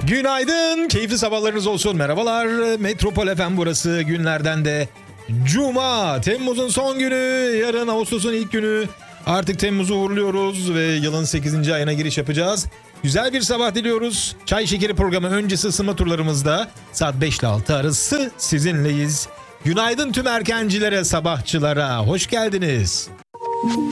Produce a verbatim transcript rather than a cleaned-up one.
Günaydın, keyifli sabahlarınız olsun. Merhabalar, Metropol F M burası. Günlerden de Cuma, Temmuz'un son günü, yarın Ağustos'un ilk günü. Artık Temmuz'u uğurluyoruz ve yılın sekizinci ayına giriş yapacağız. Güzel bir sabah diliyoruz. Çay Şekeri programı öncesi ısınma turlarımızda saat beş ile altı arası sizinleyiz. Günaydın tüm erkencilere, sabahçılara. Hoş geldiniz.